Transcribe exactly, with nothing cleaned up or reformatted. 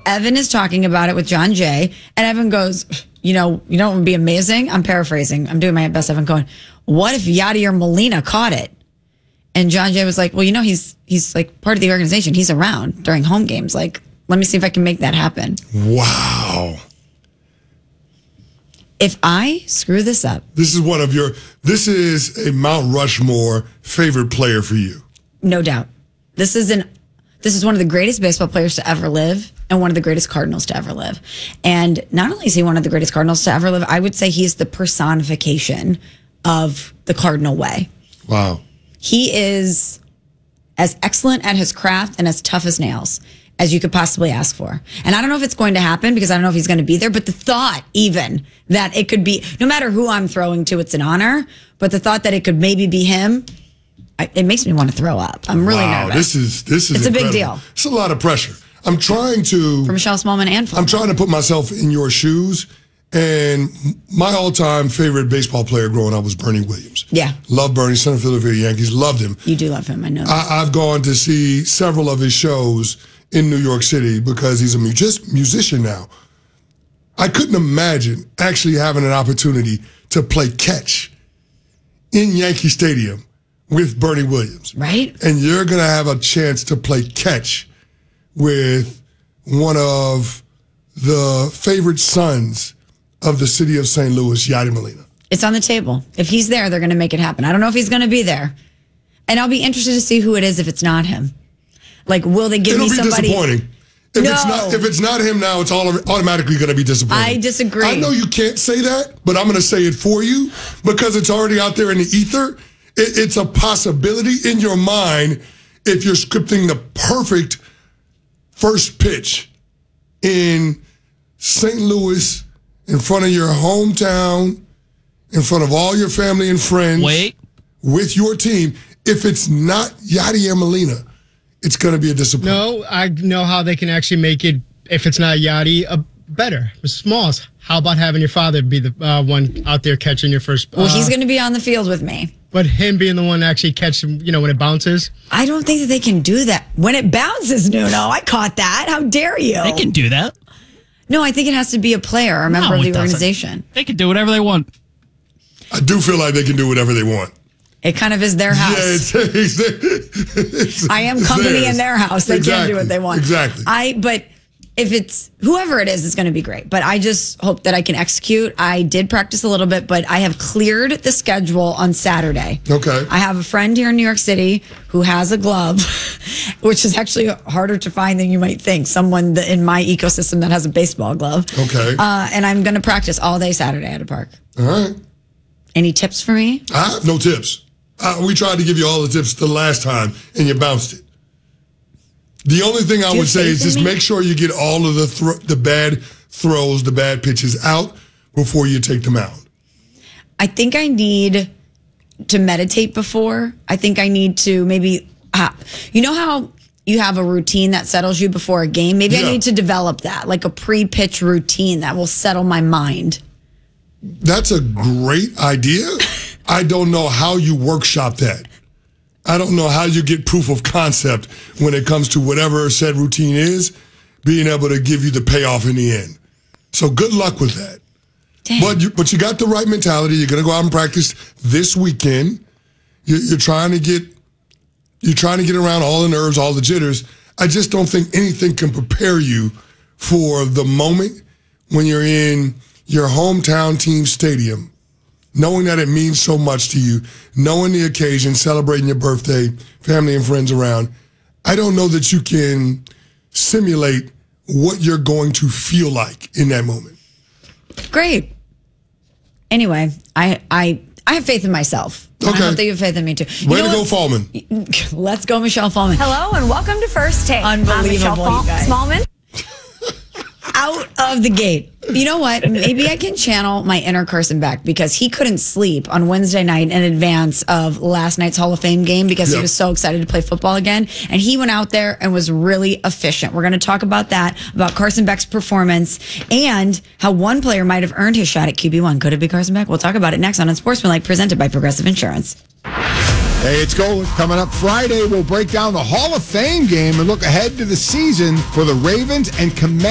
Evan is talking about it with John Jay, and Evan goes, you know, you know what would be amazing? I'm paraphrasing. I'm doing my best, Evan, going, what if Yadier Molina caught it? And John Jay was like, well, you know, he's he's like part of the organization. He's around during home games. Like, let me see if I can make that happen. Wow. If I screw this up. This is one of your, this is a Mount Rushmore favorite player for you. No doubt. This is an this is one of the greatest baseball players to ever live and one of the greatest Cardinals to ever live. And not only is he one of the greatest Cardinals to ever live, I would say he's the personification of the Cardinal way. Wow. He is as excellent at his craft and as tough as nails as you could possibly ask for. And I don't know if it's going to happen because I don't know if he's going to be there, but the thought even that it could be, no matter who I'm throwing to, it's an honor, but the thought that it could maybe be him, I, it makes me want to throw up. I'm really wow, nervous. This is, this is It's incredible. a big deal. It's a lot of pressure. I'm trying to... For Michelle Smallman and for I'm trying to put myself in your shoes. And my all-time favorite baseball player growing up was Bernie Williams. Yeah. Love Bernie, son of Philadelphia Yankees. Loved him. You do love him, I know. I, I've gone to see several of his shows in New York City because he's a mu- just musician now. I couldn't imagine actually having an opportunity to play catch in Yankee Stadium with Bernie Williams. Right? And you're going to have a chance to play catch with one of the favorite sons of the city of Saint Louis, Yadier Molina. It's on the table. If he's there, they're going to make it happen. I don't know if he's going to be there. And I'll be interested to see who it is if it's not him. Like, will they give It'll me be somebody? disappointing. If No. it's not if it's not him now, it's all automatically going to be disappointing. I disagree. I know you can't say that, but I'm going to say it for you because it's already out there in the ether. It, it's a possibility in your mind if you're scripting the perfect first pitch in Saint Louis, in front of your hometown, in front of all your family and friends. Wait. With your team. If it's not Yadier Molina, it's going to be a disappointment. No, I know how they can actually make it, if it's not Yachty, uh, better. With Smalls, how about having your father be the uh, one out there catching your first... Uh, Well, he's going to be on the field with me. But him being the one to actually catch, you know, when it bounces? I don't think that they can do that. When it bounces, Nuno, I caught that. How dare you? They can do that. No, I think it has to be a player or a member No, of it the doesn't. organization. They can do whatever they want. I do feel like they can do whatever they want. It kind of is their house. Yeah, it's, it's, it's, I am it's company theirs. in their house. They Exactly. can do what they want. Exactly. I, but if it's whoever it is, it's going to be great. But I just hope that I can execute. I did practice a little bit, but I have cleared the schedule on Saturday. Okay. I have a friend here in New York City who has a glove, which is actually harder to find than you might think. Someone that in my ecosystem that has a baseball glove. Okay. Uh, and I'm going to practice all day Saturday at a park. All right. Any tips for me? I have no tips. Uh, we tried to give you all the tips the last time, and you bounced it. The only thing I Do you would say have is faith in just me? make sure you get all of the thro- the bad throws, the bad pitches out before you take the mound. I think I need to meditate before. I think I need to maybe, uh, you know how you have a routine that settles you before a game? Maybe Yeah. I need to develop that, like a pre-pitch routine that will settle my mind. That's a great idea. I don't know how you workshop that. I don't know how you get proof of concept when it comes to whatever said routine is, being able to give you the payoff in the end. So good luck with that. Dang. But you, but you got the right mentality. You're going to go out and practice this weekend. You're, you're trying to get you're trying to get around all the nerves, all the jitters. I just don't think anything can prepare you for the moment when you're in your hometown team stadium, knowing that it means so much to you, knowing the occasion, celebrating your birthday, family and friends around. I don't know that you can simulate what you're going to feel like in that moment. Great. Anyway, I I I have faith in myself. And Okay. I hope that you have faith in me too. You Way know to go, what? Fallman. Let's go, Michelle Fallman. Hello and welcome to First Take. I'm Michelle Unbelievable, Fall- you guys. Smallman. Out of the gate. You know what? Maybe I can channel my inner Carson back because he couldn't sleep on Wednesday night in advance of last night's Hall of Fame game because Yep. he was so excited to play football again. And he went out there and was really efficient. We're going to talk about that, about Carson Beck's performance and how one player might have earned his shot at Q B one. Could it be Carson Beck? We'll talk about it next on Unsportsmanlike, presented by Progressive Insurance. Hey, it's Gold. Coming up Friday, we'll break down the Hall of Fame game and look ahead to the season for the Ravens and Commanders.